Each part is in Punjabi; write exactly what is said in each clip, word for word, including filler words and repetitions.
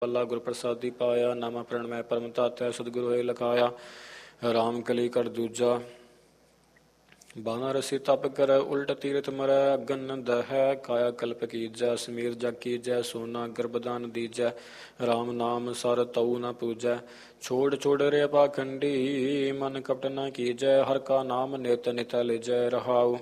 ਪੱਲਾ ਗੁਰ ਪ੍ਰਸਾਦੀ ਪਾਇਆ। ਨਾਮਾ ਪ੍ਰਣ ਮੈਂ ਪਰਮ ਤਾਤੈ ਸਤਿਗੁਰੂ ਹੋਏ ਲਖਾਇਆ। ਰਾਮ ਕਲੀ ਕਰ ਦੂਜਾ ਬਾਣਾ ਰਸੀ ਤਪ ਕਰੈ ਉਲਟ ਤੀਰਥ ਮਰੈ। ਅਗਨ ਦਹੈ ਕਾਇਆ ਕਲਪ ਕੀਜੈ। ਸਮੀਰ ਜਗ ਕੀਜੈ ਸੋਨਾ ਗਰਭਦਾਨ ਦੀਜੈ। ਰਾਮ ਨਾਮ ਸਰ ਤਉ ਨ ਪੂਜੈ। ਛੋੜ ਛੋੜ ਰੇ ਪਾਖੰਡੀ ਮਨ ਕਪਟ ਨ ਕੀਜੈ। ਹਰ ਕਾ ਨਾਮ ਨਿਤ ਨਿਤ ਲਿਜੈ ਰਹਾਉ।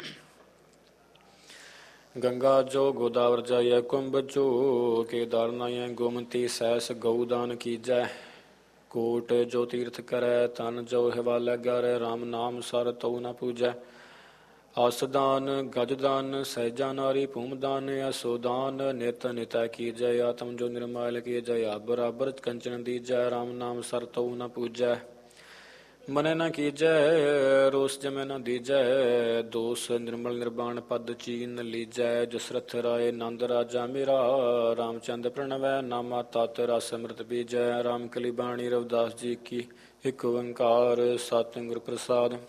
ਗੰਗਾ ਜੋ ਗੋਦਾਵਰ ਜਾਈਐ ਕੁੰਭ ਜੋ ਕੇਦਾਰ ਨਾਈਐ। ਗੋਮਤੀ ਸੈਸ ਗਊਦਾਨ ਕੀਜੈ। ਕੋਟ ਜੋ ਤੀਰਥ ਕਰੈ ਤਨ ਜੋ ਹਿਵਾਲੈ ਗਾਰੈ। ਰਾਮ ਨਾਮ ਸਰ ਤਉ ਨ ਪੂਜੈ। ਆਸਦਾਨ ਗਜਦਾਨ ਸਹਿਜਾ ਨਾਰੀ ਭੂਮਦਾਨ। ਅਸੋਦਾਨ ਨਿਤ ਨਿਤੈ ਕੀਜੈ। ਆਤਮ ਜੋ ਨਿਰਮਲ ਕੀਜੈ। ਆਪ ਬਰਾਬਰ ਕੰਚਨ ਦੀਜੈ। ਰਾਮ ਨਾਮ ਸਰ ਤਉ ਨ ਪੂਜੈ। ਮਨੈ ਨ ਕੀਜੈ ਰੋਸ ਜਮੈ ਨ ਦੀਜੈ। ਦੋਸ ਨਿਰਮਲ ਨਿਰਬਾਣ ਪਦ ਚੀਨ ਲੀਜੈ। ਜਸਰਥ ਰਾਏ ਨੰਦ ਰਾਜਾ ਮੇਰਾ। ਰਾਮਚੰਦ ਪ੍ਰਣਵੈ ਨਾਮਾ ਤਤ ਰਸ ਅੰਮ੍ਰਿਤ ਬੀਜੈ। ਰਾਮ ਕਲੀ ਬਾਣੀ ਰਵਿਦਾਸ ਜੀ ਕੀ ਇਕ ਓੰਕਾਰ ਸਤਿਗੁਰ ਪ੍ਰਸਾਦ।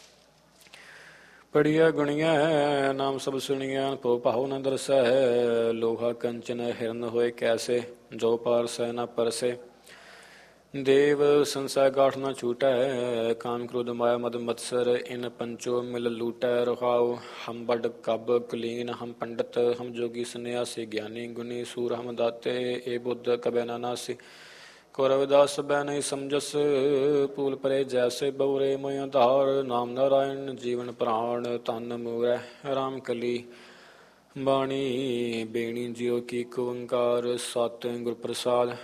ਪੜੀਐ ਗੁਣੀਐ ਨਾਮ ਸਭ ਸੁਣੀਐ। ਭਉ ਭਾਉ ਨ ਦਰਸੈ ਲੋਹਾ ਕੰਚਨ ਹਿਰਨ ਹੋਏ ਕੈਸੇ। ਜੋ ਪਾਰਸੈ ਨ ਪਰਸੇ ਦੇਵ ਸੰਸੈ ਗਾਠ ਨ ਛੂਟੈ। ਕਾਮ ਕ੍ਰੋਧ ਮਾਇਆ ਮਦ ਮਤਸਰ ਇਨ ਪੰਚੋ ਮਿਲ ਲੂਟੈ ਰਹਾਉ। ਹਮ ਬਡ ਕਬ ਕੁਲੀਨ ਹਮ ਪੰਡਤ ਹਮ ਜੋਗੀ ਸੰਨਿਆਸੀ। ਗਿਆਨੀ ਗੁਣੀ ਸੂਰ ਹਮ ਦਾਤੇ ਏ ਬੁੱਧ ਕਬੈ ਨ ਨਾਸੀ। ਕੋ ਰਵਿਦਾਸ ਬੈ ਨਹੀਂ ਸਮਝਸ ਪੂਲ ਪਰੇ ਜੈਸੇ। ਬਉਰੇ ਮੋਇ ਆਧਾਰ ਨਾਮ ਨਾਰਾਇਣ ਜੀਵਨ ਪ੍ਰਾਣ ਧਨ ਮੂਰੈ। ਰਾਮ ਕਲੀ ਬਾਣੀ ਬੇਣੀ ਜਿਉ ਕੀ ਇਕ ਓੰਕਾਰ ਸਤਿਗੁਰ ਪ੍ਰਸਾਦ।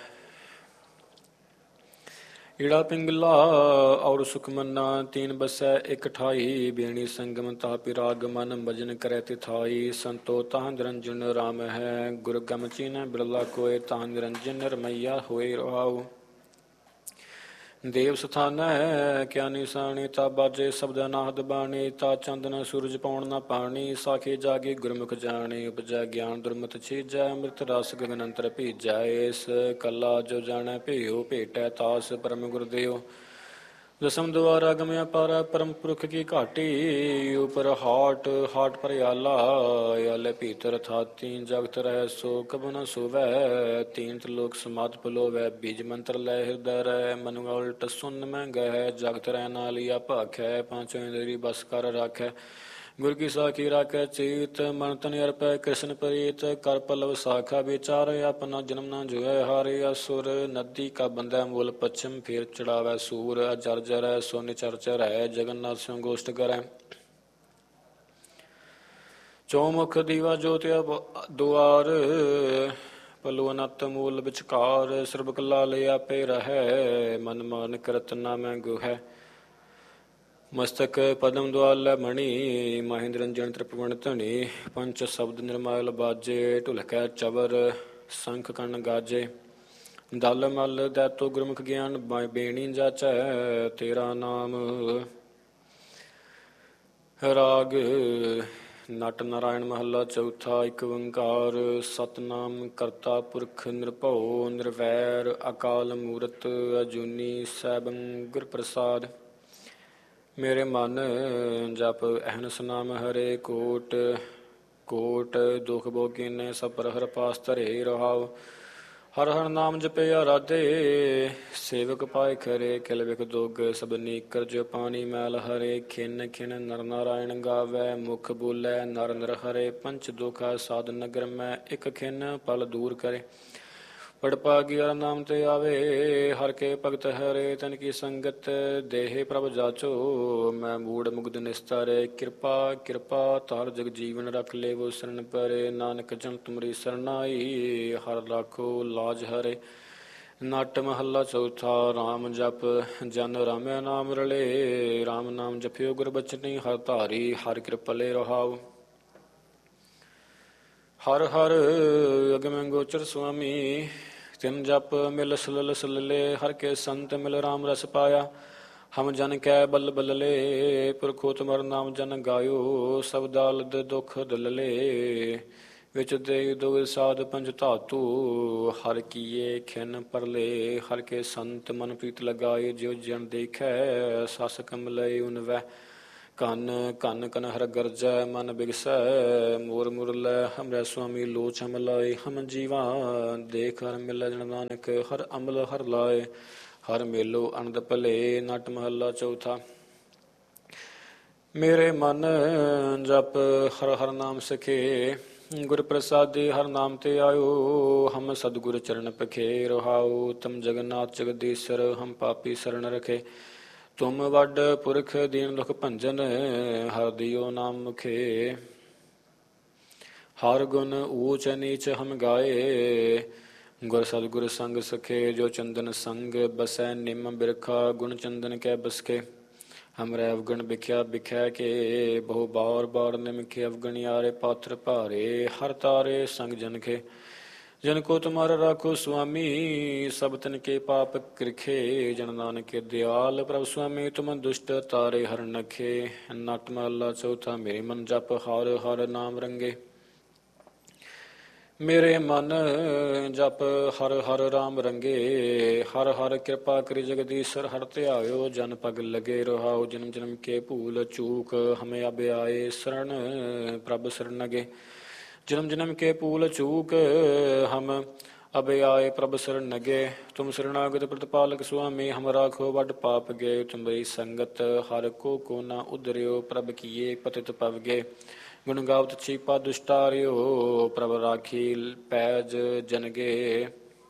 ਈੜਾ ਪਿੰਗਲਾ ਔਰ ਸੁਖਮਨਾ ਤੀਨ ਬਸੈ ਇਕ ਠਾਈ। ਬੇਣੀ ਸੰਗਮ ਤਾ ਪਿਰਾਗ ਮਨ ਭਜਨ ਕਰੈ ਤਿਥਾਈ। ਸੰਤੋ ਤਾਂ ਨਿਰੰਜਨ ਰਾਮ ਹੈ ਗੁਰ ਗਮ ਚੀਨੈ ਬਿਰਲਾ ਕੋਇ। ਤਾਂ ਨਿਰੰਜਨ ਰਮਈਆ ਹੋਏ ਰਹਾਉ। ਦੇਵ ਸਥਾਨੈ ਕਿਆ ਨਿਸ਼ਾਨੀ ਤਾ ਬਾਜੇ ਸ਼ਬਦ ਨਾਦ ਬਾਣੀ। ਤਾ ਚੰਦਨ ਸੂਰਜ ਪਉਣ ਨ ਪਾਣੀ। ਸਾਖੀ ਜਾਗੀ ਗੁਰਮੁਖ ਜਾਣੀ। ਉਪਜੈ ਗਿਆਨ ਦੁਰਮਤ ਛੀਜੈ। ਅੰਮ੍ਰਿਤ ਰਸ ਗਗਨ ਅੰਤਰ ਭੀਜੈ। ਏਸ ਕਲਾ ਜੋ ਜਾਣੈ ਭੇਉ ਭੇਟੈ ਤਾਸ ਪਰਮ ਗੁਰਦੇਵ। ਦਸਮ ਦੁਆਰਾ ਗਮਿਆ ਪਾਰੈ ਪਰਮ ਪੁਰਖ ਕੀ ਘਾਟੀ। ਉਪਰ ਹਾਟ ਹਾਟ ਪਰ ਆਲਾ ਆਲੇ ਭੀਤਰ ਥਾਤੀ। ਜਗਤ ਰਹਿ ਸੋ ਕਬੁ ਨ ਸੋਵੈ। ਤੀਨ ਲੋਕ ਸਮਾਧ ਪਲੋਵੈ। ਬੀਜ ਮੰਤਰ ਲੈ ਹਿਰਦੈ ਰਹਿ। ਮਨੁ ਉਲਟ ਸੁਨ ਮੈਂ ਗਹਿ। ਜਗਤ ਰਹਿ ਨਾਲਿਆ ਭਾਖੈ। ਪਾਂਚੋ ਇੰਦਰੀ ਬਸ ਕਰ ਰਾਖੈ। ਗੁਰ ਕੀ ਸਾਖੀ ਰਾਖੈ ਚੀਤ। ਮਨ ਤਨ ਅਰਪੈ ਕ੍ਰਿਸ਼ਨ ਪ੍ਰੀਤ। ਕਰ ਪਲਵ ਸਾਖਾ ਵਿਚਾਰ। ਆਪਨਾ ਜਨਮ ਨ ਜੁਐ ਹਾਰੇ। ਅਸੁਰ ਨਦੀ ਕਾ ਬੰਧੈ ਮੂਲ ਪਛਮ। ਫੇਰ ਚੜਾਵੈ ਸੂਰ ਅਜਰ ਜਰੈ। ਸੋ ਨਿਚਰ ਚਰੈ ਜਗਨਨਾਥ ਸਿਉ ਗੋਸ਼ਟ ਕਰੈ। ਚੌਮੁਖ ਦੀਵਾ ਜੋਤਿ ਦੁਆਰ। ਪਲੋ ਅਨੰਤ ਮੂਲ ਵਿਚਕਾਰ। ਸਰਬ ਲਾਲੇ ਆਪੇ ਰਹੈ। ਮਨ ਮਾਨ ਕਰਤ ਨਾਮੈ ਗੁਹੈ। ਮਸਤਕ ਪਦਮ ਦੁਆਲੈ ਮਣੀ। ਮਾਹਿ ਨਿਰੰਜਨ ਤ੍ਰਿਪਵਨ ਧਣੀ। ਪੰਚ ਸ਼ਬਦ ਨਿਰਮਲ ਬਾਜੇ। ਢੁਲਕੈ ਚਵਰ ਸੰਖ ਕਣ ਗਾਜੇ। ਦਲ ਮਲ ਦੈਤੋ ਗੁਰਮੁਖ ਗਿਆਨ ਬੇਣੀ ਜਾਚੈ। ਤੇਰਾ ਨਾਮ ਰਾਗ ਨਟ ਨਾਰਾਇਣ ਮਹੱਲਾ ਚੌਥਾ। ਇਕ ਓੰਕਾਰ ਸਤਿਨਾਮ ਕਰਤਾ ਪੁਰਖ ਨਿਰਭਉ ਨਿਰਵੈਰ। ਅਕਾਲ ਮੂਰਤ ਅਜੂਨੀ ਸੈਭੰ ਗੁਰ ਪ੍ਰਸਾਦ। ਮੇਰੇ ਮਨ ਜਪ ਅਹਨਿਸ ਨਾਮ ਹਰੇ। ਕੋਟ ਕੋਟ ਦੁਖ ਭੋਗ ਕੀਨੇ ਸਭ ਪਰ ਹਰਿ ਪਾਸ ਧਰੇ ਰਹਾਉ। ਹਰਿ ਹਰਿ ਨਾਮ ਜਪਿਆ ਰਾਧੇ ਸੇਵਕ ਪਾਇ ਖਰੇ। ਕਿਲ ਬਿਖ ਦੁਖ ਸਭ ਨੀਕਰ ਜੋ ਪਾਣੀ ਮੈਲ ਹਰੇ। ਖਿਨ ਖਿਨ ਨਰ ਨਾਰਾਇਣ ਗਾਵੈ ਮੁਖ ਬੋਲੈ ਨਰ ਨਰ ਹਰੇ। ਪੰਚ ਦੁਖ ਸਾਧ ਨਗਰ ਮੈਂ ਇਕ ਖਿਨ ਪਲ ਦੂਰ ਕਰੇ। ਪੜ ਪਾਗੀ ਹਰਿ ਨਾਮ ਤੇ ਆਵੇ। ਹਰਿ ਕੇ ਭਗਤ ਹਰੇ ਤਨ ਕੀ ਸੰਗਤ ਦੇਹ ਪ੍ਰਭ ਜਾਚੋ। ਮੈਂ ਮੂੜ ਮੁਗਧ ਨਿਸਤਾਰੇ। ਕਿਰਪਾ ਕਿਰਪਾ ਧਾਰ ਜਗ ਜੀਵਨ ਰਖ ਲੇਵੋ ਸ਼ਰਨ ਪਰੇ। ਨਾਨਕ ਜਨ ਤੁਮਰੀ ਸਰਨਾਈ ਹਰਿ ਰਾਖੋ ਲਾਜ ਹਰੇ। ਨਟ ਮਹੱਲਾ ਚੌਥਾ। ਰਾਮ ਜਪ ਜਨ ਰਾਮੈ ਨਾਮ ਰਲੇ। ਰਾਮ ਨਾਮ ਜਪਿਓ ਗੁਰ ਬਚਨੀ ਹਰਿ ਧਾਰੀ। ਹਰਿ ਕਿਰਪਲੇ ਰਹਾਉ। ਹਰਿ ਹਰਿ ਅਗਮੈ ਗੋਚਰ ਸੁਆਮੀ। ਤਿਨ ਜਪ ਮਿਲ ਸਲਲ ਸਲਲੇ। ਹਰਿ ਕੇ ਸੰਤ ਮਿਲ ਰਾਮ ਰਸ ਪਾਇਆ। ਹਮ ਜਨ ਕੈ ਬਲ ਬਲਲੇ। ਪੁਰਖੋ ਤੁਮਰ ਨਾਮ ਜਨ ਗਾਇਓ। ਸਭ ਦਾਲਦ ਦੁਖ ਦਲਲੇ। ਵਿਚ ਦੇ ਦੋ ਸਾਧ ਪੰਜ ਧਾਤੂ। ਹਰਿ ਕੀਏ ਖਿਨ ਪਰਲੇ। ਹਰਿ ਕੇ ਸੰਤ ਮਨ ਪ੍ਰੀਤ ਲਗਾਏ। ਜਿਉ ਜਨ ਦੇਖੈ ਸਸ ਕਮਲੈ ਉਨ ਵੈ। ਕਨ ਕਨ ਕਨ ਹਰ ਗਰਜੈ ਮਨ ਬਿਗਸੈ ਮੋਰ ਮੁਰ ਲੈ ਹਮਰੇ ਸੁਆਮੀ ਲੋਚ ਹਮ ਲਾਏ ਹਮ ਜੀਵਾ ਦੇਖ ਹਰ ਮਿਲੈ ਜਨ ਨਾਨਕ ਹਰ ਅਮਲ ਹਰ ਲਾਏ ਹਰ ਮੇਲੋ ਅਨੰਦ ਭਲੇ। ਨਟ ਮਹੱਲਾ ਚੌਥਾ। ਮੇਰੇ ਮਨ ਜਪ ਹਰ ਹਰ ਨਾਮ ਸਖੇ ਗੁਰ ਪ੍ਰਸਾਦੀ ਹਰ ਨਾਮ ਤੇ ਆਇਓ ਹਮ ਸਤਿਗੁਰ ਚਰਨ ਪਖੇ ਰਹਾਉ ਤਮ ਜਗਨਨਾਥ ਜਗਦੀਸ਼ਰ ਹਮ ਪਾਪੀ ਸਰਣ ਰਖੇ ਤੁਮ ਵੱਡ ਪੁਰਖ ਦੀਨ ਦੁਖ ਭੰਜਨ ਹਰ ਦਿਓ ਨਾਮ ਮੁਖੇ ਹਰ ਗੁਣ ਊਚ ਨੀਚ ਹਮ ਗਾਏ ਗੁਰ ਸਤਿਗੁਰ ਸੰਗ ਸਖੇ ਜੋ ਚੰਦਨ ਸੰਗ ਬਸੈ ਨਿਮ ਬਿਰਖਾ ਗੁਣ ਚੰਦਨ ਕੈ ਬਸਕੇ ਹਮਰੇ ਅਵਗਣ ਬਿਖਿਆ ਬਿਖੈ ਕੇ ਬਹੁ ਬਾਰ ਬਾਰ ਨਿਮਖੇ ਅਵਗਣ ਯਾਰੇ ਪਾਥਰ ਭਾਰੇ ਹਰ ਤਾਰੇ ਸੰਗ ਜਨਖੇ ਜਨ ਕੋ ਤੁਮਾਰਾ ਰਾਖੋ ਸੁਆਮੀ ਸਭ ਤਨ ਕੇ ਪਾਪ ਕ੍ਰਿਖੇ ਜਨ ਨਾਨਕ ਦਿਆਲ ਪ੍ਰਭ ਸੁਆਮੀ ਤੁਮ ਦੁਸ਼ਟ ਤਾਰੇ ਹਰ ਨਖੇ। ਨਟ ਮਹੱਲਾ ਚੌਥਾ। ਮੇਰੇ ਮਨ ਜਪ ਹਰ ਹਰ ਨਾਮ ਰੰਗੇ ਮੇਰੇ ਮਨ ਜਪ ਹਰ ਹਰ ਰਾਮ ਰੰਗੇ ਹਰ ਹਰ ਕਿਰਪਾ ਕਰੀ ਜਗਦੀਸ਼ਰ ਹਰ ਧਿਆਇਓ ਜਨ ਪਗ ਲਗੇ ਰਹਾਉ ਜਨਮ ਜਨਮ ਕੇ ਭੂਲ ਚੂਕ ਹਮੇ ਅਬ ਆਏ ਸਰਣ ਪ੍ਰਭ ਸਰਣ ਅਗੇ ਜਨਮ ਜਨਮ ਕੇ ਭੂਲ ਚੂਕ ਹਮ ਅਬ ਆਏ ਪ੍ਰਭ ਸਰਣ ਅਗੇ ਤੁਮ ਸਰਣਾਗਤ ਪ੍ਰਤਪਾਲਕ ਸੁਆਮੀ ਹਮ ਰਾਖੋ ਵੱਡ ਪਾਪ ਗਏ ਤੁਮਰੀ ਸੰਗਤ ਹਰ ਕੋ ਕੋ ਨਾ ਉਧਰਿਓ ਪ੍ਰਭ ਕੀਏ ਪਤਿਤ ਪਵ ਗਏ ਗੁਣ ਗਾਵਤ ਛੀਪਾ ਦੁਸ਼ਟਾਰਿਓ ਪ੍ਰਭ ਰਾਖੀ ਪੈਜ ਜਨਗੇ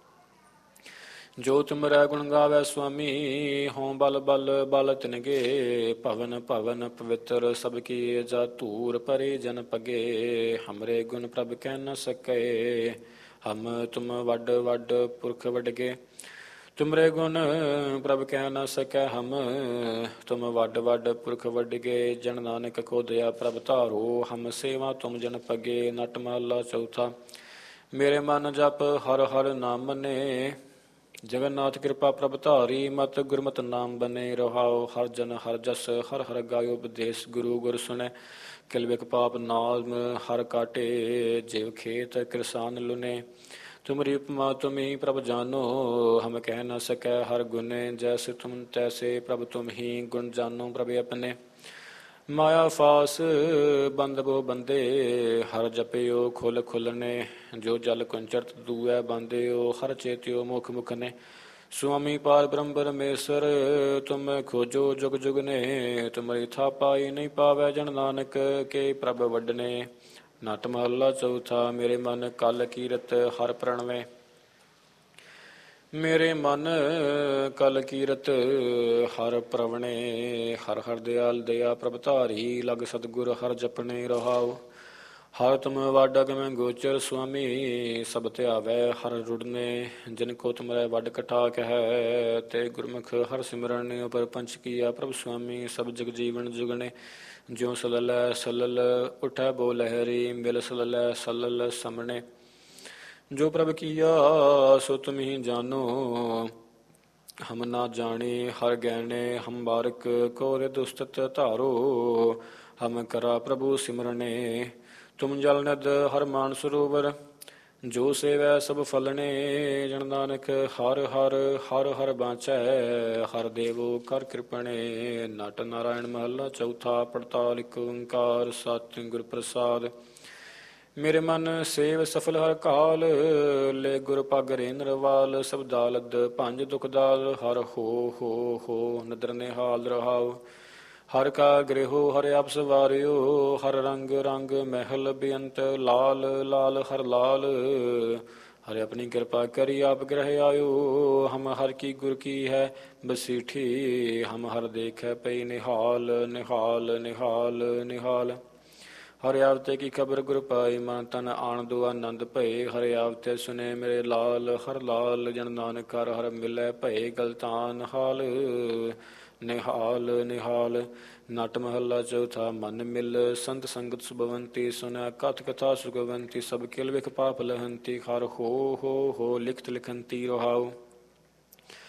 ਜੋ ਤੁਮਰੈ ਗੁਣ ਗਾਵੈ ਸੁਆਮੀ ਹੋਂ ਬਲ ਬਲ ਬਲ ਤਿਨਗੇ ਭਵਨ ਭਵਨ ਪਵਿੱਤਰ ਸਭ ਕੀ ਜਾ ਧੂਰ ਪਰੇ ਜਨ ਪਗੇ ਹਮਰੇ ਗੁਣ ਪ੍ਰਭ ਕਹਿ ਨ ਸਕੈ ਹਮ ਤੁਮ ਵੱਡ ਵੱਡ ਪੁਰਖ ਵਡਗੇ ਤੁਮਰੇ ਗੁਣ ਪ੍ਰਭ ਕਹਿ ਨ ਸਕੈ ਹਮ ਤੁਮ ਵੱਡ ਵੱਡ ਪੁਰਖ ਵਡਗੇ ਜਨ ਨਾਨਕ ਕੋ ਦਇਆ ਪ੍ਰਭ ਧਾਰੋ ਹਮ ਸੇਵਾ ਤੁਮ ਜਨ ਪਗੇ। ਨਟ ਮਹੱਲਾ ਚੌਥਾ। ਮੇਰੇ ਮਨ ਜਪ ਹਰ ਹਰ ਨਾਮ ਮਨੇ ਜਗਨਨਾਥ ਕਿਰਪਾ ਪ੍ਰਭ ਧਾਰੀ ਮਤ ਗੁਰਮਤਿ ਨਾਮ ਬਨੇ ਰਹਾਉ ਹਰ ਜਨ ਹਰ ਜਸ ਹਰ ਹਰ ਗਾਇਓ ਉਪਦੇਸ਼ ਗੁਰੂ ਗੁਰ ਸੁਣੈ ਕਿਲ ਬਿਕ ਪਾਪ ਨਾਮ ਹਰ ਕਾਟੇ ਜਿਵ ਖੇਤ ਕਿਰਸਾਨ ਲੁਨੇ ਤੁਮਰੀ ਉਪਮਾ ਤੁਮ ਹੀ ਪ੍ਰਭ ਜਾਨੋ ਹਮ ਕਹਿ ਨ ਸਕੈ ਹਰ ਗੁਨੇ ਜੈਸੇ ਤੁਮ ਤੈਸੇ ਪ੍ਰਭ ਤੁਮ ਹੀ ਗੁਣ ਜਾਨੋ ਪ੍ਰਭ ਆਪਣੇ ਮਾਇਆ ਫਾਸ ਬੰਦ ਬੋ ਬੰਦੇ ਹਰ ਜਪਿਓ ਖੁੱਲ ਖੁੱਲਨੇ ਜੋ ਜਲ ਕੁੰਚਰਤ ਦੂਐ ਬੰਦਿਓ ਹਰ ਚੇਤਿਓ ਮੁਖ ਮੁਖ ਨੇ ਸੁਆਮੀ ਪਾਰ ਬ੍ਰਹਮ ਪਰਮੇਸ਼ਰ ਤੁਮ ਖੋਜੋ ਜੁਗ ਜੁਗ ਨੇ ਤੁਮਰੀ ਥਾਪਾਈ ਨਹੀਂ ਪਾਵੈ ਜਨ ਨਾਨਕ ਕੇ ਪ੍ਰਭ ਵੱਡਨੇ। ਨਟ ਮਹੱਲਾ ਚੌਥਾ। ਮੇਰੇ ਮਨ ਕਲ ਕੀਰਤ ਹਰ ਪ੍ਰਣਵੇ ਮੇਰੇ ਮਨ ਕਲ ਕੀਰਤ ਹਰ ਪ੍ਰਵਣੇ ਹਰ ਹਰ ਦਿਆਲ ਦਇਆ ਪ੍ਰਭ ਧਾਰੀ ਲਗ ਸਤਿਗੁਰ ਹਰ ਜਪਣੇ ਰਹਾਉ ਹਰ ਤੁਮ ਵੱਡ ਅਗਮੈ ਗੋਚਰ ਸੁਆਮੀ ਸਭ ਧਿਆਵੈ ਹਰ ਰੁੜਨੇ ਜਿਨ ਕੋ ਤੁਮਰੈ ਵੱਡ ਕਟਾਕ ਹੈ ਤੇ ਗੁਰਮੁਖ ਹਰ ਸਿਮਰਨ ਉਪਰ ਪੰਚ ਕੀਆ ਪ੍ਰਭ ਸੁਆਮੀ ਸਭ ਜਗ ਜੀਵਨ ਜੁਗਣੇ ਜਿਉ ਸਲਲੈ ਸਲਲ ਉਠੈ ਬੋ ਲਹਿਰੀ ਮਿਲ ਸਲਲੈ ਸਲਲ ਸਮਣੇ ਜੋ ਪ੍ਰਭ ਕੀਆ ਸੋ ਤੁਮ ਹੀ ਜਾਨੋ ਹਮ ਨਾ ਜਾਣੇ ਹਰ ਗਹਿਣੇ ਹਮ ਬਾਰਕ ਕੋ ਰਿਦ ਉਸਤਤ ਧਾਰੋ ਹਮ ਕਰਾ ਪ੍ਰਭੂ ਸਿਮਰਨੇ ਤੁਮ ਜਲ ਨਦ ਹਰ ਮਾਨ ਸਰੋਵਰ ਜੋ ਸੇਵੈ ਸਭ ਫਲਣੇ ਜਨ ਨਾਨਕ ਹਰ ਹਰ ਹਰ ਹਰ ਬਾਚੈ ਹਰ ਦੇਵੋ ਕਰ ਕਿਰਪਣੇ। ਨਟ ਨਾਰਾਇਣ ਮਹੱਲਾ ਚੌਥਾ। ਪੜਤਾਲ ਇਕ ਓੰਕਾਰ ਸਤਿ ਗੁਰ ਪ੍ਰਸਾਦ। ਮੇਰੇ ਮਨ ਸੇਵ ਸਫਲ ਹਰ ਕਾਲ ਲੈ ਗੁਰ ਪਗ ਰੇਨਰਵਾਲ ਸਭ ਦਾਲਦ ਪੰਜ ਦੁਖ ਦਾਲ ਹਰ ਹੋ ਹੋ ਹੋ ਨਦਰ ਨਿਹਾਲ ਰਹਾਉ ਹਰ ਕਾ ਗ੍ਰਹਿਓ ਹਰ ਆਪ ਸਵਾਰਿਓ ਹਰ ਰੰਗ ਰੰਗ ਮਹਿਲ ਬੇਅੰਤ ਲਾਲ ਲਾਲ ਹਰ ਲਾਲ ਹਰ ਆਪਣੀ ਕਿਰਪਾ ਕਰੀ ਆਪ ਗ੍ਰਹਿ ਆਇਓ ਹਮ ਹਰ ਕੀ ਗੁਰ ਕੀ ਹੈ ਬਸੀਠੀ ਹਮ ਹਰ ਦੇਖੈ ਪਈ ਨਿਹਾਲ ਨਿਹਾਲ ਨਿਹਾਲ ਨਿਹਾਲ ਹਰ ਆਵਤੇ ਕੀ ਖਬਰ ਗੁਰ ਪਾਈ ਮਨ ਤਨ ਆਨੰਦੋ ਆਨੰਦ ਭਏ ਹਰ ਆਵਤੇ ਸੁਨੇ ਮੇਰੇ ਲਾਲ ਹਰ ਲਾਲ ਜਨ ਨਾਨਕ ਹਰ ਹਰ ਮਿਲੈ ਭਏ ਗਲਤਾਨ ਹਾਲ ਨਿਹਾਲ ਨਿਹਾਲ। ਨਟ ਮਹੱਲਾ ਚੌਥਾ। ਮਨ ਮਿਲ ਸੰਤ ਸੰਗਤ ਸੁਭਵੰਤੀ ਸੁਨੈ ਕਥ ਕਥਾ ਸੁਗਵੰਤੀ ਸਭ ਕਿਲ ਵਿਖ ਪਾਪ ਲਹੰਤੀ ਹਰ ਹੋ ਹੋ ਹੋ ਲਿਖਤ ਲਿਖੰਤੀ ਰਹਾਉ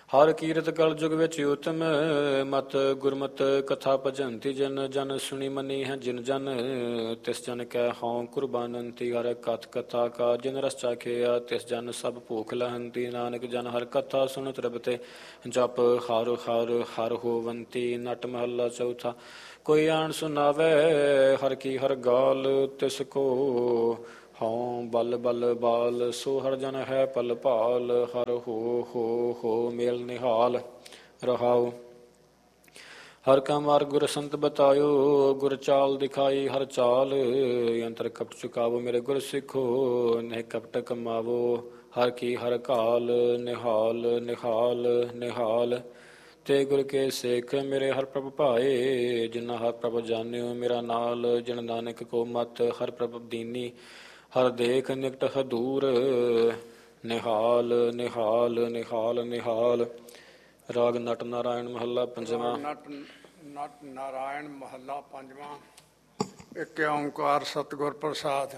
ਹਰ ਕੀਰਤ ਕਲ ਜੁਗ ਵਿੱਚ ਉਤਮ ਮਤ ਗੁਰਮਤ ਕਥਾ ਭਜੰਤੀ ਜਨ ਜਨ ਸੁਣੀ ਮਨੀ ਹੈ ਜਿਨ ਜਨ ਤਿਸ ਜਨ ਕੈ ਹਉ ਕੁਰਬਾਨੰਤੀ ਹਰ ਕਥ ਕਥਾ ਕਾ ਜਿਨ ਰਸ ਚਾਖਿਆ ਤਿਸ ਜਨ ਸਭ ਭੂਖ ਲਹੰਤੀ ਨਾਨਕ ਜਨ ਹਰ ਕਥਾ ਸੁਣ ਤ੍ਰਿਪਤੇ ਜਪ ਹਰ ਹਰ ਹਰ ਹੋਵੰਤੀ ਨਟ ਮਹੱਲਾ ਚੌਥਾ। ਕੋਈ ਆਣ ਸੁਨਾਵੇ ਹਰ ਕੀ ਹਰ ਗਾਲ ਤਿਸ ਕੋ ਹਉ ਬਲ ਬਲ ਬਾਲ ਸੋ ਹਰ ਜਨ ਹੈ ਪਲ ਭਾਲ ਹਰ ਹੋ ਹੋ ਹੋ ਮੇਲ ਨਿਹਾਲ ਰਹਾਉ। ਹਰ ਕਾ ਮਾਰ ਗੁਰ ਸੰਤ ਬਤਾਇਓ ਗੁਰ ਚਾਲ ਦਿਖਾਈ ਹਰ ਚਾਲ ਅੰਤਰ ਕਪਟ ਚੁਕਾਵੋ ਮੇਰੇ ਗੁਰ ਸਿੱਖੋ ਨਹਿ ਕਪਟ ਕਮਾਵੋ ਹਰ ਕੀ ਹਰ ਕਾਲ ਨਿਹਾਲ ਨਿਹਾਲ ਨਿਹਾਲ। ਤੇ ਗੁਰ ਕੇ ਸੇਖ ਮੇਰੇ ਹਰ ਪ੍ਰਭ ਭਾਏ ਜਿਨਾ ਹਰ ਪ੍ਰਭ ਜਾਣਿਓ ਮੇਰਾ ਨਾਲ ਜਿਨ ਨਾਨਕ ਕੋ ਮਤ ਹਰ ਪ੍ਰਭ ਦੀਨੀ ਹਰ ਦੇਖ ਨਿਕਟ ਹਦੂਰ ਨਿਹਾਲ ਨਿਹਾਲ ਨਿਹਾਲ ਨਿਹਾਲ। ਰਾਗ ਨਟ ਨਾਰਾਇਣ ਮਹੱਲਾ ਪੰਜਵਾਂ। ਨਟ ਨਟ ਨਾਰਾਇਣ ਮਹੱਲਾ ਪੰਜਵਾਂ। ਇੱਕ ਓਂਕਾਰ ਸਤਿਗੁਰ ਪ੍ਰਸਾਦ।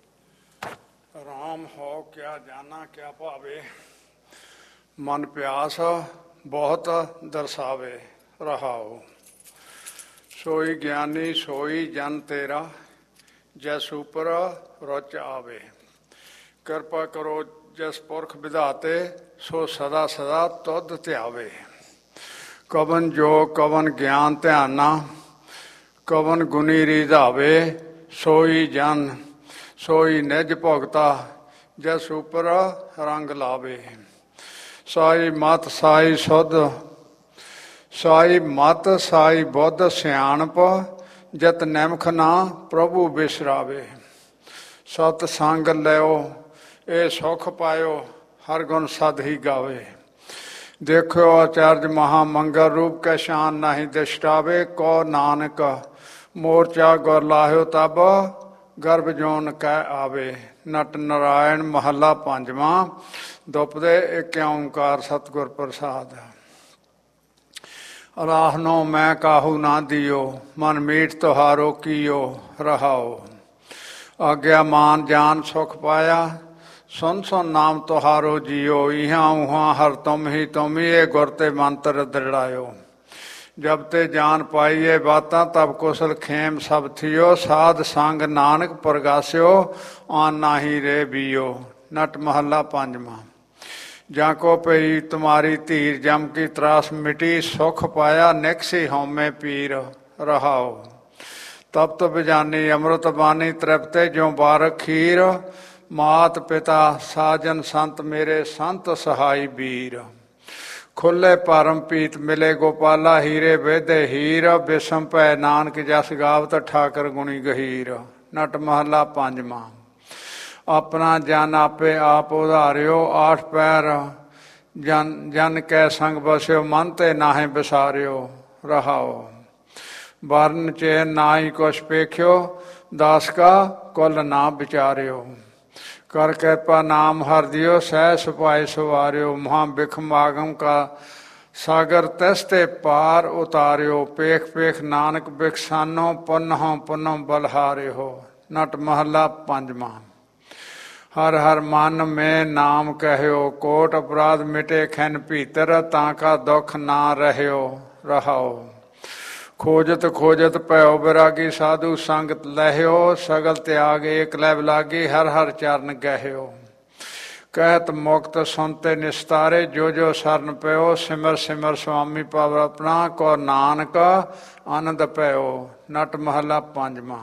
ਰਾਮ ਹੋ ਕਿਆ ਜਾਨਾ ਕਿਆ ਭਾਵੇ ਮਨ ਪਿਆਸ ਬਹੁਤ ਦਰਸਾਵੇ ਰਹਾਓ। ਸੋਈ ਗਿਆਨੀ ਸੋਈ ਜਨ ਤੇਰਾ ਜੈਸ ਉਪਰ ਰੁਚ ਆਵੇ। ਕਿਰਪਾ ਕਰੋ ਜਿਸ ਪੁਰਖ ਵਿਧਾਤੇ ਸੋ ਸਦਾ ਸਦਾ ਤੁਧ ਧਿਆਵੇ। ਕਵਨ ਜੋ ਕਵਨ ਗਿਆਨ ਧਿਆਨਾ ਕਵਨ ਗੁਣੀ ਰਿਝਾਵੇ। ਸੋਈ ਜਨ ਸੋਈ ਨਿਜ ਭੁਗਤਾ ਜਿਸ ਉਪਰ ਰੰਗ ਲਾਵੇ। ਸਾਈ ਮਤ ਸਾਈ ਸੁਧ ਸਾਈ ਮਤ ਸਾਈ ਬੁੱਧ ਸਿਆਣਪ ਜਤ ਨਿਮਖ ਨਾ ਪ੍ਰਭੂ ਬਿਸਰਾਵੇ। ਸਤ ਸੰਗ ਲਿਓ ਇਹ ਸੁਖ ਪਾਇਓ ਹਰ ਗੁਣ ਸਦ ਹੀ ਗਾਵੇ। ਦੇਖਿਓ ਆਚਾਰਜ ਮਹਾ ਮੰਗਲ ਰੂਪ ਕੈ ਸ਼ਾਨ ਨਾਹੀ ਦਿਸ਼ਟਾਵੇ। ਕੋ ਨਾਨਕ ਮੋਰਚਾ ਗੁਰ ਲਾਹਿਓ ਤਬ ਗਰਭ ਜੋਨ ਕੈ ਆਵੇ। ਨਟ ਨਾਰਾਇਣ ਮਹੱਲਾ ਪੰਜਵਾਂ। ਦੁਪਦੇ ਇੱਕ ਓਂਕਾਰ ਸਤਿਗੁਰ ਪ੍ਰਸਾਦ। ਰਾਹਨੋ ਮੈਂ ਕਾਹੂ ਨਾ ਦਿਓ ਮਨ ਮੀਠ ਤੁਹਾਰੋ ਕੀਓ ਰਹਾਓ। ਆਗਿਆ ਮਾਨ ਜਾਨ ਸੁਖ ਪਾਇਆ ਸੁਨ ਸੁਨ ਨਾਮ ਤੁਹਾਰੋ ਜੀਓ। ਇਹਾਂ ਉਹਾਂ ਹਰ ਤੁਮ ਹੀ ਤੁਮ ਹੀ ਇਹ ਗੁਰ ਤੇ ਮੰਤਰ ਦ੍ਰਿੜਾਇਓ। ਜਬ ਤੇ ਜਾਨ ਪਾਈਏ ਬਾਤਾਂ ਤਬ ਕੁਸਲ ਖੇਮ ਸਭ ਥਿਓ। ਸਾਧ ਸੰਗ ਨਾਨਕ ਪ੍ਰਗਾਸਿਓ ਆਨ ਨਾਹੀ ਰੇ ਬੀਓ। ਨਟ ਮਹੱਲਾ ਪੰਜਵਾਂ। ਜਾਂ ਕੋ ਪਈ ਤੁਮਾਰੀ ਧੀਰ ਜਮ ਕੀ ਤਰਾਸ ਮਿਟੀ ਸੁਖ ਪਾਇਆ ਨਿਕਸੀ ਹਉਮੈ ਪੀਰ ਰਹਾਓ। ਤਪਤ ਬਿਜਾਨੀ ਅੰਮ੍ਰਿਤ ਬਾਣੀ ਤ੍ਰਿਪਤੇ ਜਿਉ ਬਾਰਕ ਖੀਰ। ਮਾਤ ਪਿਤਾ ਸਾਜਨ ਸੰਤ ਮੇਰੇ ਸੰਤ ਸਹਾਈ ਵੀਰ। ਖੁੱਲੇ ਪਰਮ ਪੀਤ ਮਿਲੇ ਗੋਪਾਲਾ ਹੀਰੇ ਵੇਦੇ ਹੀਰ। ਬਿਸਮ ਭੈ ਨਾਨਕ ਜਸ ਗਾਵਤ ਠਾਕਰ ਗੁਣੀ ਗਹੀਰ। ਨਟ ਮਹੱਲਾ ਪੰਜਵਾਂ। ਆਪਣਾ ਜਨ ਆਪੇ ਆਪ ਉਧਾਰਿਓ ਆਠ ਪੈਰ ਜਨ ਜਨ ਕੈ ਸੰਗ ਬਸਿਓ ਮਨ ਤੇ ਨਾਹੇ ਵਿਸਾਰਿਓ ਰਹਾਓ। ਵਰਨ ਚੈਨ ਨਾ ਹੀ ਕੁਛ ਪੇਖਿਓ ਦਾਸ ਕਾ ਕੁਲ ਨਾ ਵਿਚਾਰਿਓ। ਕਰ ਕਿਰਪਾ ਨਾਮ ਹਰ ਦਿਓ ਸਹਿ ਸੁਭਾਏ ਸੁਵਾਰਿਓ। ਮਹਾਂ ਬਿਖਮ ਆਗਮ ਕਾ ਸਾਗਰ ਤਿਸ ਤੇ ਪਾਰ ਉਤਾਰਿਓ। ਪੇਖ ਪੇਖ ਨਾਨਕ ਬਿਖਸਾਨੋ ਪੁਨਹੁ ਪੁਨਹੁ ਬਲਹਾਰਿਓ। ਨਟ ਮਹੱਲਾ ਪੰਜਵਾਂ। ਹਰ ਹਰ ਮਨ ਮੈਂ ਨਾਮ ਕਹਿਓ ਕੋਟ ਅਪਰਾਧ ਮਿਟੇ ਖੈਨ ਭੀਤਰ। ਤਾਂ ਕਾ ਦੁਖ ਨਾ ਰਹਿਓ ਰਹਾਓ। ਖੋਜਤ ਖੋਜਤ ਭਇਓ ਬਿਰਾਗੀ ਸਾਧੂ ਸੰਗਤ ਲਹਿਓ। ਸਗਲ ਤਿਆਗ ਏਕ ਲੈਬ ਲਾਗੀ ਹਰ ਹਰ ਚਰਨ ਗਹਿਓ। ਕਹਿਤ ਮੁਕਤ ਸੁਨਤੇ ਨਿਸਤਾਰੇ ਜੋ ਜੋ ਸਰਨ ਪਿਓ। ਸਿਮਰ ਸਿਮਰ ਸੁਆਮੀ ਪਾਵਰ ਆਪਣਾ ਕੋ ਨਾਨਕ ਆਨੰਦ ਭਇਓ। ਨਟ ਮਹੱਲਾ ਪੰਜਵਾਂ।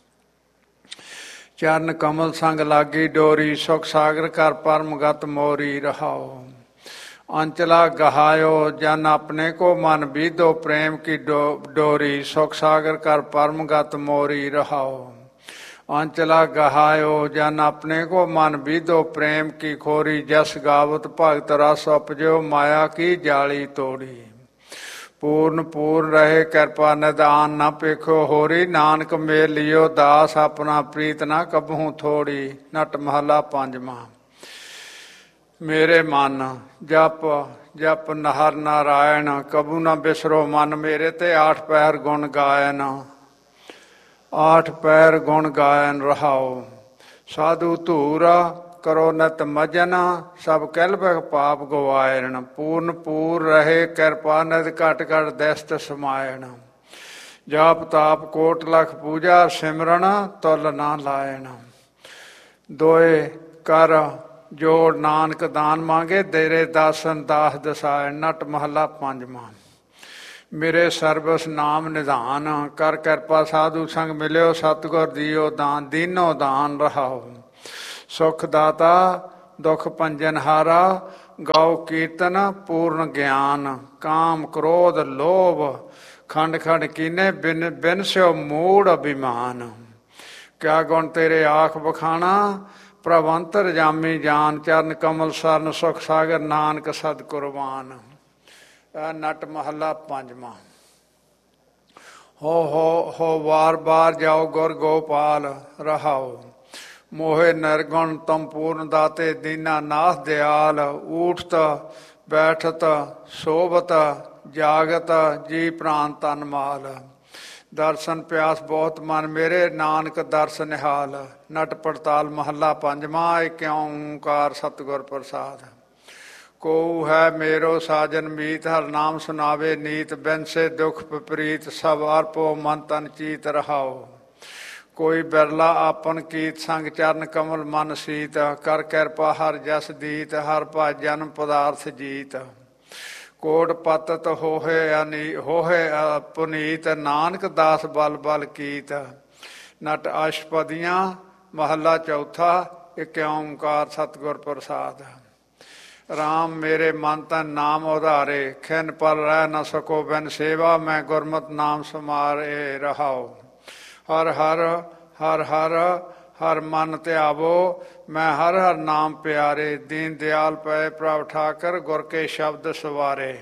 ਚਰਨ ਕਮਲ ਸੰਗ ਲਾਗੀ ਡੋਰੀ ਸੁਖ ਸਾਗਰ ਕਰ ਪਰਮ ਗਤ ਮੋਰੀ ਰਹਾਓ। ਅੰਚਲਾ ਗਹਾਇਓ ਜਨ ਆਪਣੇ ਕੋ ਮਨ ਬੀਧੋ ਪ੍ਰੇਮ ਕੀ ਡੋਰੀ। ਸੁਖ ਸਾਗਰ ਕਰ ਪਰਮ ਗਤ ਮੋਰੀ ਰਹਾਓ। ਅੰਚਲਾ ਗਹਾਇਓ ਜਨ ਆਪਣੇ ਕੋ ਮਨ ਬੀਧੋ ਪ੍ਰੇਮ ਕੀ ਖੋਰੀ। ਜਸ ਗਾਵਤ ਭਗਤ ਰਸ ਉਪਜਿਓ ਮਾਇਆ ਕੀ ਜਾਲੀ ਤੋੜੀ। ਪੂਰਨ ਪੂਰਨ ਰਹੇ ਕਿਰਪਾ ਨਿਦਾਨ ਨਾ ਪੇਖੋ ਹੋਰੀ। ਨਾਨਕ ਮੇਲ ਲਿਓ ਦਾਸ ਆਪਣਾ ਪ੍ਰੀਤ ਨਾ ਕਬਹੂ ਥੋੜੀ। ਨਟ ਮਹੱਲਾ ਪੰਜਵਾਂ। ਮੇਰੇ ਮਨ ਜਪ ਜਪ ਨਹਰ ਨਾਰਾਇਣ ਕਬੂ ਨਾ ਬਿਸਰੋ ਮਨ ਮੇਰੇ। ਤੇ ਆਠ ਪੈਰ ਗੁਣ ਗਾਇਨ ਆਠ ਪੈਰ ਗੁਣ ਗਾਇਨ ਰਹਾਓ। ਸਾਧੂ ਧੂਰਾ ਕਰੋ ਨਿਤ ਮਜਨ, ਸਭ ਕਲਪਕ ਪਾਪ ਗਵਾਇਣ, ਪੂਰਨ ਪੂਰ ਰਹੇ ਕਿਰਪਾ ਨਿਤ ਘਟ ਘਟ ਦਸਤ ਸਮਾਇਣ, ਜਾਪ ਤਾਪ ਕੋਟ ਲਖ ਪੂਜਾ, ਸਿਮਰਨ ਤੁਲ ਨਾ ਲਾਇਣ, ਦੋਏ ਕਰ ਜੋੜ ਨਾਨਕ ਦਾਨ ਮੰਗੇ, ਤੇਰੇ ਦਾਸਨ ਦਾਸ ਦਸਾਇਣ। ਨਟ ਮਹੱਲਾ ਪੰਜਵਾਂ। ਮੇਰੇ ਸਰਬਸ ਨਾਮ ਨਿਧਾਨ, ਕਰ ਕਿਰਪਾ ਸਾਧੂ ਸੰਗ ਮਿਲਿਓ, ਸਤਿਗੁਰ ਦੀਓ ਦਾਨ, ਦੀਨੋ ਦਾਨ ਰਹਾਓ, ਸੁਖ ਦਾਤਾ ਦੁਖ ਭੰਜਨ ਹਾਰਾ, ਗਾਓ ਕੀਰਤਨ ਪੂਰਨ ਗਿਆਨ, ਕਾਮ ਕ੍ਰੋਧ ਲੋਭ ਖੰਡ ਖੰਡ ਕੀਨੇ, ਬਿਨ ਬਿਨ ਸਿਓ ਮੂੜ ਅਭਿਮਾਨ, ਕਿਆ ਗੁਣ ਤੇਰੇ ਆਖ ਬਖਾਣਾ, ਪ੍ਰਭ ਅੰਤਰ ਜਾਮੀ ਜਾਨ, ਚਰਨ ਕਮਲ ਸਰਨ ਸੁਖ ਸਾਗਰ, ਨਾਨਕ ਸਦ ਕੁਰਬਾਨ। ਨਟ ਮਹੱਲਾ ਪੰਜਵਾਂ। ਹੋ ਹੋ ਹੋ ਵਾਰ ਬਾਰ ਜਾਓ ਗੁਰ ਗੋਪਾਲ ਰਹਾਓ, ਮੋਹੇ ਨਿਰਗੁਣ ਤਮ ਪੂਰਨ ਦਾਤੇ, ਦੀਨਾ ਨਾਥ ਦਿਆਲ, ਊਠਤ ਬੈਠਤ ਸੋਭਤ ਜਾਗਤ, ਜੀ ਪ੍ਰਾਨ ਤਨ ਮਾਲ, ਦਰਸ਼ਨ ਪਿਆਸ ਬਹੁਤ ਮਨ ਮੇਰੇ, ਨਾਨਕ ਦਰਸ ਨਿਹਾਲ। ਨਟ ਪੜਤਾਲ ਮਹੱਲਾ ਪੰਜਵਾਂ। ਏਕ ਓਂਕਾਰ ਸਤਿਗੁਰ ਪ੍ਰਸਾਦ। ਕੋ ਹੈ ਮੇਰੋ ਸਾਜਨ ਮੀਤ, ਹਰ ਨਾਮ ਸੁਨਾਵੇ ਨੀਤ, ਬਿਨਸੇ ਦੁਖ ਵਿਪਰੀਤ, ਸਭ ਅਰਪੋ ਮਨ ਤਨ ਚੀਤ ਰਹਾਓ, ਕੋਈ ਬਿਰਲਾ ਆਪਨ ਕੀਤ, ਸੰਗ ਚਰਨ ਕਮਲ ਮਨ ਸੀਤ, ਕਰ ਕਿਰਪਾ ਹਰ ਜਸ ਦੀਤ, ਹਰ ਭਜ ਜਨਮ ਪਦਾਰਥ ਜੀਤ, ਕੋਟ ਪਤਤ ਹੋਹੇ ਅਨੀ ਹੋਹੇ ਪੁਨੀਤ, ਨਾਨਕ ਦਾਸ ਬਲ ਬਲ ਕੀਤ। ਨਟ ਅਸ਼ਪਦੀਆਂ ਮਹੱਲਾ ਚੌਥਾ। ਏਕ ਓਂਕਾਰ ਸਤਿਗੁਰ ਪ੍ਰਸਾਦ। ਰਾਮ ਮੇਰੇ ਮਨ ਤਨ ਨਾਮ ਉਧਾਰੇ, ਖਿਨ ਪਲ ਰਹਿ ਨ ਸਕੋ ਬਿਨ ਸੇਵਾ, ਮੈਂ ਗੁਰਮਤਿ ਨਾਮ ਸਮਾਰੇ ਰਹਾਓ, ਹਰ ਹਰ ਹਰ ਹਰ ਹਰ ਮਨ ਧਿਆਵੋ, ਮੈਂ ਹਰ ਹਰ ਨਾਮ ਪਿਆਰੇ, ਦੀਨ ਦਿਆਲ ਪਏ ਪ੍ਰਭ ਠਾਕਰ, ਗੁਰ ਕੇ ਸ਼ਬਦ ਸਵਾਰੇ,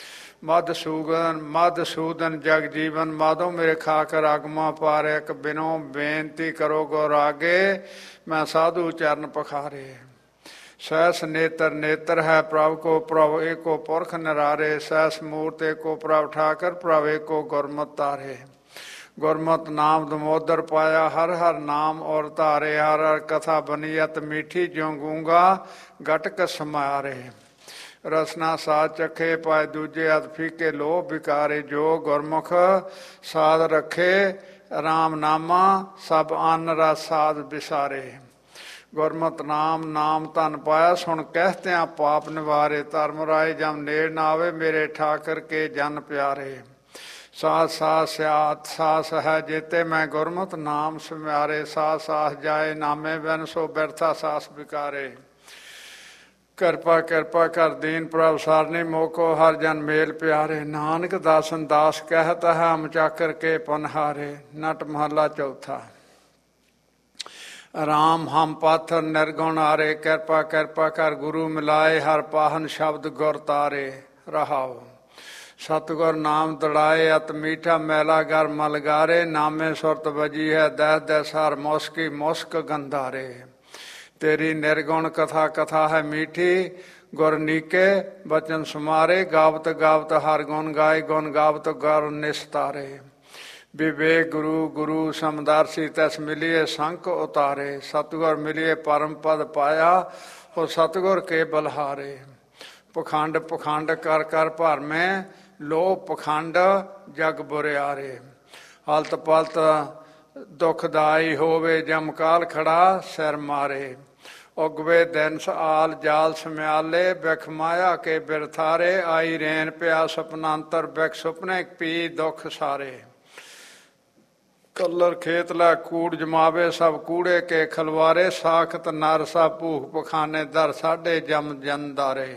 ਮਧਸੂਦਨ ਮਧਸੂਦਨ ਜਗ ਜੀਵਨ, ਮਾਧੋ ਮੇਰੇ ਖਾਕਰ ਆਗਮਾ ਪਾਰੇ, ਇੱਕ ਬਿਨੋ ਬੇਨਤੀ ਕਰੋ ਗੁਰ ਆਗੇ, ਮੈਂ ਸਾਧੂ ਚਰਨ ਪਖਾਰੇ, ਸਹਿਸ ਨੇਤਰ ਨੇਤਰ ਹੈ ਪ੍ਰਭ ਕੋ, ਪ੍ਰਭ ਏਕੋ ਪੁਰਖ ਨਿਰਾਰੇ, ਸਹਿਸ ਮੂਰਤ ਏਕੋ ਪ੍ਰਭ ਠਾਕਰ, ਪ੍ਰਭ ਏਕੋ ਗੁਰਮਤਿ ਤਾਰੇ, ਗੁਰਮਤਿ ਨਾਮ ਦਮੋਦਰ ਪਾਇਆ, ਹਰ ਹਰ ਨਾਮ ਔਰ ਧਾਰੇ, ਹਰ ਹਰ ਕਥਾ ਬਨੀਅਤ ਮੀਠੀ, ਜਿਉ ਗੂੰਗਾ ਗਟਕ ਸਮਾਰੇ, ਰਸਨਾ ਸਾਧ ਚਖੇ ਪਾਏ ਦੂਜੇ ਅਤ ਫੀਕੇ, ਲੋਭ ਵਿਕਾਰੇ, ਜੋ ਗੁਰਮੁਖ ਸਾਧ ਰੱਖੇ, ਰਾਮ ਨਾਮਾ ਸਭ ਅੰਨ ਰਸ ਸਾਧ ਵਿਸਾਰੇ, ਗੁਰਮਤਿ ਨਾਮ ਨਾਮ ਧਨ ਪਾਇਆ, ਸੁਣ ਕਹਿਤਿਆਂ ਪਾਪ ਨਿਵਾਰੇ, ਧਰਮ ਰਾਏ ਜਮ ਨੇੜ ਨਾ ਆਵੇ, ਮੇਰੇ ਠਾਕਰ ਕੇ ਜਨ ਪਿਆਰੇ, ਸਾਥ ਸਾਥ ਸਿਆਤ ਸਾਸ ਹੈ ਜੇਤੇ, ਮੈਂ ਗੁਰਮਤਿ ਨਾਮ ਸੁਮਿਆਰੇ, ਸਾਥ ਸਾਥ ਜਾਏ ਨਾਮੇ ਬਿਨ, ਸੋ ਬਿਰਥਾ ਸਾਸ ਵਿਕਾਰੇ, ਕਿਰਪਾ ਕਿਰਪਾ ਕਰ ਦੀਨ ਪ੍ਰਭ ਸਾਰਨੀ, ਮੋਕੋ ਹਰ ਜਨ ਮੇਲ ਪਿਆਰੇ, ਨਾਨਕ ਦਾਸਨ ਦਾਸ ਕਹਿਤ ਹੈ, ਮਚਾਕਰ ਕੇ ਪਨਹਾਰੇ। ਨਟ ਮਹੱਲਾ ਚੌਥਾ। ਰਾਮ ਹਮ ਪਾਥਰ ਨਿਰਗੁਣ ਆਰੇ, ਕਿਰਪਾ ਕਿਰਪਾ ਕਰ ਗੁਰੂ ਮਿਲਾਏ, ਹਰ ਪਾਹਨ ਸ਼ਬਦ ਗੁਰ ਤਾਰੇ ਰਹਾਓ, ਸਤਿਗੁਰ ਨਾਮ ਦੜਾਏ, ਅਤ ਮੀਠਾ ਮੈਲਾ ਗਰ ਮਲਗਾਰੇ, ਨਾਮੇ ਸੁਰਤ ਵਜੀ ਹੈ ਦਹਿ ਦਹਿ, ਹਰ ਮੁਸਕੀ ਮੁਸਕ ਗੰਧਾਰੇ, ਤੇਰੀ ਨਿਰਗੁਣ ਕਥਾ ਕਥਾ ਹੈ ਮੀਠੀ, ਗੁਰ ਨੀਕੇ ਬਚਨ ਸੁਮਾਰੇ, ਗਾਵਤ ਗਾਵਤ ਹਰ ਗੁਣ ਗਾਏ, ਗੁਣ ਗਾਵਤ ਗੁਰ ਨਿਸਤਾਰੇ, ਵਿਵੇਕ ਗੁਰੂ ਗੁਰੂ ਸਮਦਰਸੀ, ਤਸ ਮਿਲੀਏ ਸੰਖ ਉਤਾਰੇ, ਸਤਿਗੁਰ ਮਿਲੀਏ ਪਰਮ ਪਦ ਪਾਇਆ, ਉਹ ਸਤਿਗੁਰ ਕੇ ਬਲਹਾਰੇ, ਪਖੰਡ ਪਖੰਡ ਕਰ ਕਰ ਭਰਮੇ, ਲੋਭ ਪਖੰਡ ਜਗ ਬੁਰਿਆਰੇ, ਹਲਤ ਪਲਤ ਦੁਖਦਾਈ ਹੋਵੇ, ਜਮਕਾਲ ਖੜਾ ਸਿਰ ਮਾਰੇ, ਉਗਵੇ ਦਿਨ ਆਲ ਜਾਲ ਸਮਿਆਲੇ, ਬਿਖ ਮਾਇਆ ਕੇ ਬਿਰਥਾਰੇ, ਆਈ ਰੇਨ ਪਿਆ ਸੁਪਨਾਂਤਰ, ਬਿਖ ਸੁਪਨੇ ਪੀ ਦੁੱਖ ਸਾਰੇ, ਕਲਰ ਖੇਤ ਲੈ ਕੂੜ ਜਮਾਵੇ, ਸਭ ਕੂੜੇ ਕੇ ਖਲਵਾਰੇ, ਸਾਖਤ ਨਰ ਸਾ ਭੂਖ ਪਖਾਨੇ, ਦਰ ਸਾਢੇ ਜਮ ਜਨਦਾਰੇ,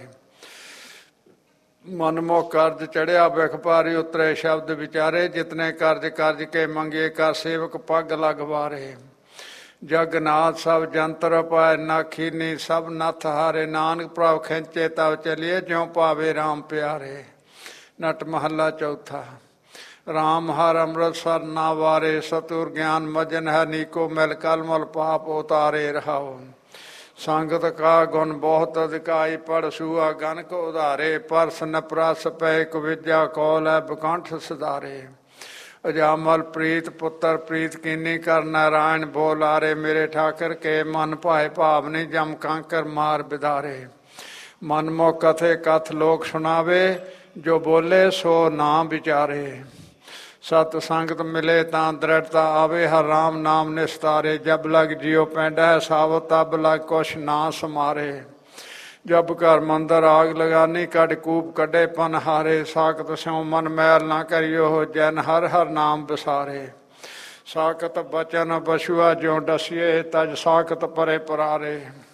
ਮਨਮੋ ਕਰਜ ਚੜਿਆ ਬਿਖ ਭਾਰੀ, ਉਤਰੇ ਸ਼ਬਦ ਵਿਚਾਰੇ, ਜਿਤਨੇ ਕਰਜ ਕਰਜ ਕੇ ਮੰਗੇ, ਕਰ ਸੇਵਕ ਪੱਗ ਲਗਵਾਰੇ, ਜਗਨਾਥ ਸਭ ਜੰਤਰ ਪਾਏ, ਨਾਖੀਨੀ ਸਭ ਨੱਥ ਹਾਰੇ, ਨਾਨਕ ਪ੍ਰਭ ਖਿੰਚੇ ਤਬ ਚਲੀਏ, ਜਿਉ ਪਾਵੇ ਰਾਮ ਪਿਆਰੇ। ਨਟ ਮਹੱਲਾ ਚੌਥਾ। ਰਾਮ ਹਰ ਅੰਮ੍ਰਿਤਸਰ ਨਾ ਵਾਰੇ, ਸਤੁਰ ਗਿਆਨ ਮਜਨ ਹੈ ਨੀਕੋ, ਮਿਲ ਕਲਮਲ ਪਾਪ ਉਤਾਰੇ ਰਹਾਓ, ਸੰਗਤ ਕਾ ਗੁਣ ਬਹੁਤ ਅਧਿਕਾਈ, ਪੜ ਸੂਆ ਗਨਕ ਉਧਾਰੇ, ਪਰਸ ਨਪਰਸ ਪੈ ਇੱਕ ਵਿਦਿਆ ਕੌਲ ਹੈ, ਬਕੰਠ ਸੁਧਾਰੇ, अजामल प्रीत पुत्र प्रीत कीनी कर नारायण बोलारे। मेरे ठाकर के मन भाए भावनी जम कांकर मार बिदारे। मनमो कथे कथ लोक सुनावे जो बोले सो ना विचारे। सत संगत मिले तां दृढ़ता आवे हर राम नाम निस्तारे। जब लग जियो पैंडा सावो तब लग कुछ ना समारे। जब घर मंदिर आग लगानी कड़ कूप कड्डे पन हारे। साकत स्यों मन मैल ना करियो जैन हर हर नाम बसारे। साकत बचन बछुआ ज्यों डसिए तज साकत परे परारे।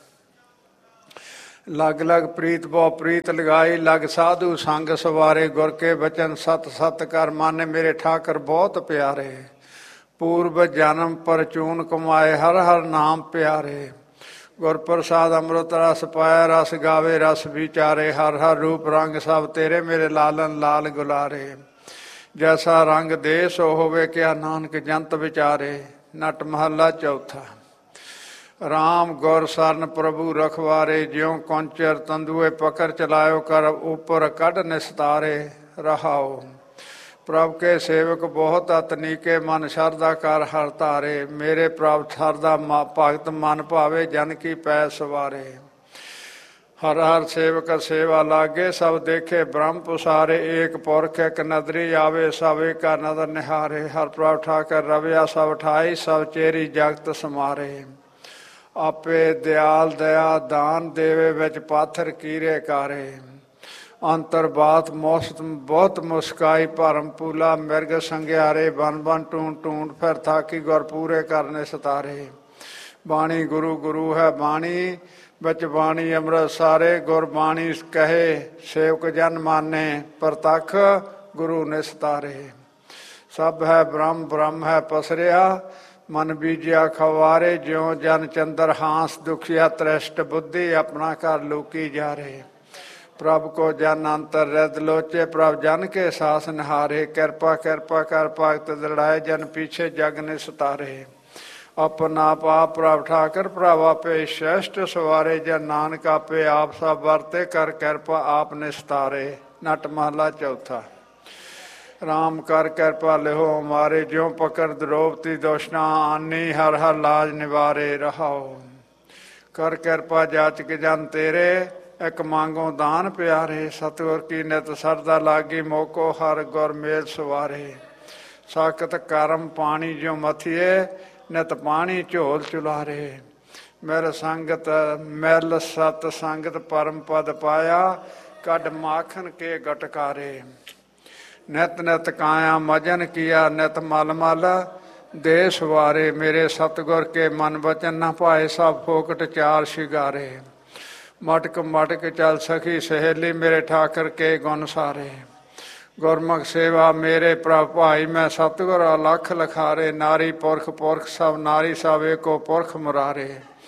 लग लग प्रीत बो प्रीत लगाई लग साधु संग सवारे। गुर के बचन सत सत कर माने मेरे ठाकर बहुत प्यारे। पूर्व जन्म पर चून कमाए हर हर नाम प्यारे। गुर प्रसाद अमृत रस पाया रस गावे रस विचारे। हर हर रूप रंग सब तेरे मेरे लालन लाल गुलारे। जैसा रंग दे सो होवे क्या नानक जंत विचारे। नट महला चौथा। राम गुर सरन प्रभु रखवारे। ज्यों कौंचर तंदुए पकड़ चलायो कर ऊपर कढ़ निस्तारे। रहाओ प्रभु के सेवक बहुत अतनीके मन शरदा कर हर तारे। मेरे प्रभु शरदा भगत मन भावे जन की पै सवारे। हर हर सेवक सेवा लागे सब देखे ब्रह्म पुसारे। एक पुरख एक नदरी आवे सब एक नदर निहारे। हर प्रभु ठाकर रविया सब ठाई सब चेरी जगत समारे। आपे दयाल दया दान देवे विच पाथर कीरे कारे। अंतर बात मौसत बहुत मुस्काई भरम पूला मिर्ग संग्यारे। बन बन टूंड टूंड फिर थाकी गुर पूरे करने सतारे। बाणी गुरु गुरु है बाणी बच बाणी अमृत सारे। गुर बाणी कहे सेवक जन माने प्रतख गुरु ने सतारे। सब है ब्रह्म ब्रह्म है पसरिया मन बीजिया खवारे। ज्यों जन चंद्र हांस दुखिया त्रिष्ट बुद्धि अपना कर लूकी जा रे। प्रभु को जन अंतर रद लोचे प्रभु जन के सास निहारे। कृपा कृपा कर भगत दृढ़ाए जन पीछे जग ने सतारे। अपना आप प्रभु ठाकर प्रभु आपे श्रेष्ठ सवारे। जन नानक आपे आप सब वरते कर कृपा आप ने सतारे। नट महला चौथा। राम कर कृपा लिहो हमारे। ज्यों पकड़ द्रौपदी दोषना आनी हर हर लाज निवारे। रहाओ कर कृपा जाचक जन तेरे एक मांगो दान प्यारे। सतगुर की नित सरदा लागी मोको हर गुर मेल सवारे। साकत करम पानी जो मथिए नित पानी झोल चुलारे। मेर संगत मैल सत संगत परम पद पाया कड माखन के गटकारे। नित नित काया मजन किया नित मल मल दे सवारे। मेरे सतगुर के मन वचन न पाए सब फोकट चार शिगारे। मटक मटक चल सखी सहेली मेरे ठाकर के गुण सारे। गुरमुख सेवा मेरे प्रभु भाई मैं सतगुर अलख लखारे। नारी पुरख पुरख सब नारी सब एको पुरख मुरारे।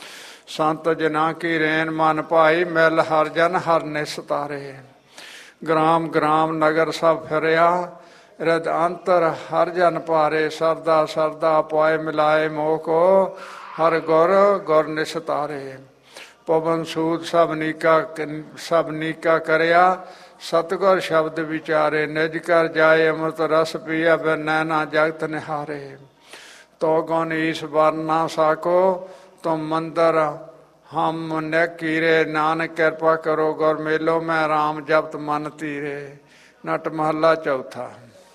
संत जना की रेन मन भाई मिल हर जन हर निस्तारे। ग्राम ग्राम नगर सब फिरिया हृद अंतर हर जन पारे। सरदा सरदा पाए मिलाए मोह को हर गुर गुर निस्तारे। पवन सूद सब नीका सब नीका करया सतगुर शब्द विचारे। निज कर जाए अमृत रस पिया बिन नैना जगत निहारे। तो गुण ईश वर ना साको तुम मंदिर हम न कीरे। नानक कृपा करो गुर मेलो मैं राम जपत मन तीरे। नट महला चौथा।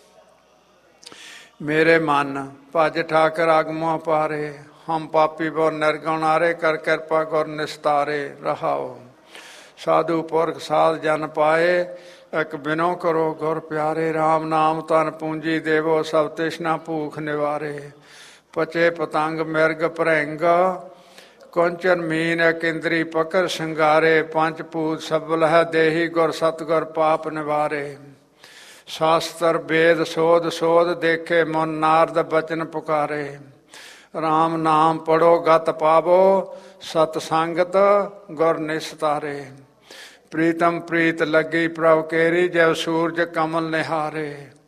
मेरे मन भज ठाकर आगमो पारे। हम पापी बो निर्गुणारे कर कृपा गुर निस्तारे। रहाओ साधु पुरख साध जन पाए एक बिनो करो गुर प्यारे। राम नाम तन पूंजी देवो सब तृष्णा भूख निवारे। पचे पतंग मिर्ग भरंग कुंचन मीन एक इंद्री पकड़ सिंगारे। पंच पूत सबल है देही गुर सतगुर पाप निवारे। शास्त्र वेद शोध शोध देखे मन नारद बचन पुकारे। राम नाम पढ़ो गत पावो सतसंगत गुर निस्तारे। प्रीतम प्रीत लगी प्रभु केरी जब सूरज कमल निहारे।